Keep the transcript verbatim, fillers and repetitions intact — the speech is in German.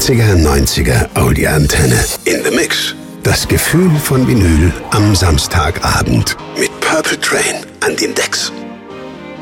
achtziger, neunziger Oldie-Antenne. In the Mix. Das Gefühl von Vinyl am Samstagabend. Mit Purple Train an den Decks.